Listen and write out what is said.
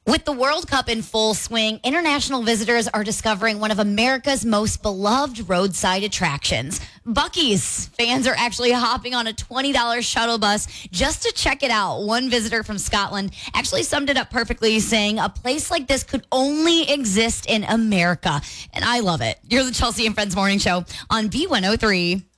With the World Cup in full swing, international visitors are discovering one of America's most beloved roadside attractions. Buc-ee's. Fans are actually hopping on a $20 shuttle bus just to check it out. One visitor from Scotland actually summed it up perfectly, saying a place like this could only exist in America. And I love it. You're the Chelsea and Friends Morning Show on B103.